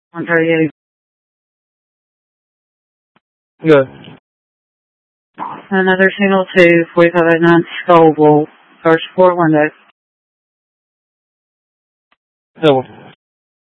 138. Good. Another single 2, 4589 Scoville, first floor window. Double.